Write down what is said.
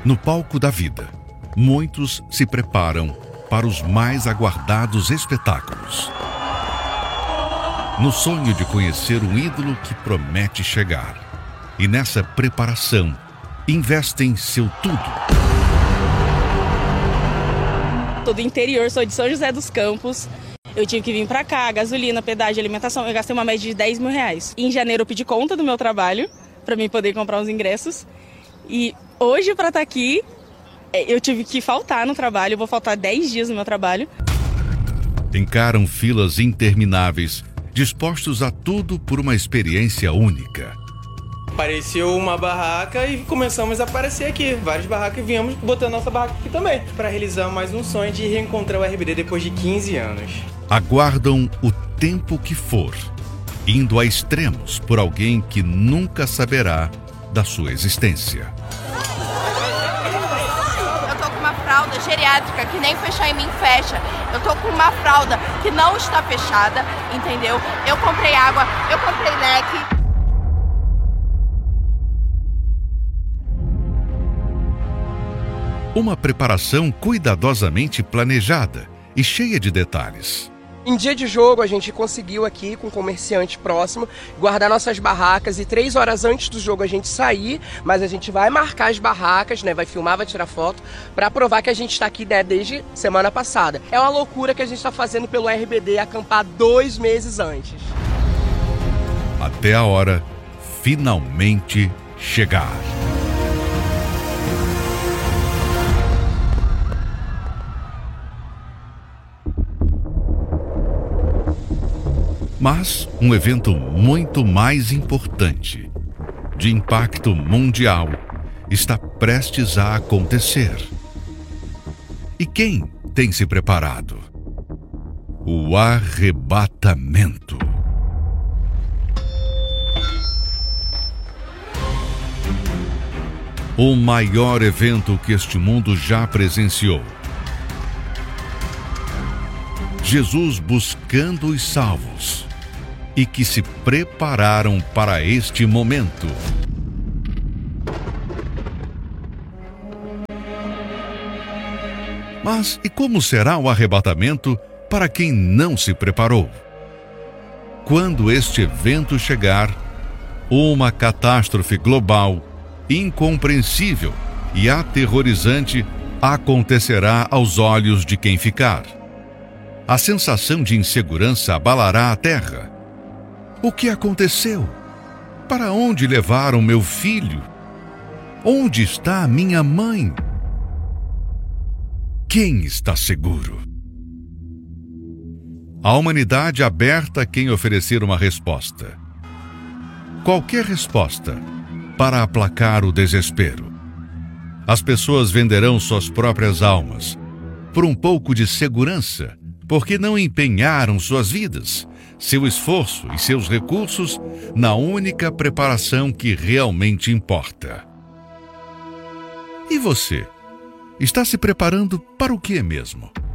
No palco da vida, muitos se preparam para os mais aguardados espetáculos. No sonho de conhecer um ídolo que promete chegar. E nessa preparação, investem seu tudo. Tô do interior, sou de São José dos Campos. Eu tive que vir pra cá, gasolina, pedágio, alimentação. Eu gastei uma média de 10 mil reais. Em janeiro eu pedi conta do meu trabalho, pra mim poder comprar os ingressos. E hoje, pra estar aqui, eu tive que faltar no trabalho. Eu vou faltar 10 dias no meu trabalho. Encaram filas intermináveis, dispostos a tudo por uma experiência única. Apareceu uma barraca e começamos a aparecer aqui. Várias barracas e viemos botando nossa barraca aqui também. Para realizar mais um sonho de reencontrar o RBD depois de 15 anos. Aguardam o tempo que for, indo a extremos por alguém que nunca saberá da sua existência. Eu tô com uma fralda geriátrica que nem fechar em mim fecha. Eu tô com uma fralda que não está fechada, entendeu? Eu comprei água, eu comprei leque. Uma preparação cuidadosamente planejada e cheia de detalhes. Em dia de jogo, a gente conseguiu aqui, com um comerciante próximo, guardar nossas barracas e 3 horas antes do jogo a gente sair, mas a gente vai marcar as barracas, né? Vai filmar, vai tirar foto, para provar que a gente está aqui, né, desde semana passada. É uma loucura que a gente está fazendo pelo RBD acampar 2 meses antes. Até a hora finalmente chegar. Mas um evento muito mais importante, de impacto mundial, está prestes a acontecer. E quem tem se preparado? O arrebatamento. O maior evento que este mundo já presenciou. Jesus buscando os salvos e que se prepararam para este momento. Mas e como será o arrebatamento para quem não se preparou? Quando este evento chegar, uma catástrofe global, incompreensível e aterrorizante acontecerá aos olhos de quem ficar. A sensação de insegurança abalará a terra. O que aconteceu? Para onde levaram meu filho? Onde está a minha mãe? Quem está seguro? A humanidade aberta a quem oferecer uma resposta. Qualquer resposta para aplacar o desespero. As pessoas venderão suas próprias almas por um pouco de segurança, porque não empenharam suas vidas, seu esforço e seus recursos na única preparação que realmente importa. E você? Está se preparando para o que mesmo?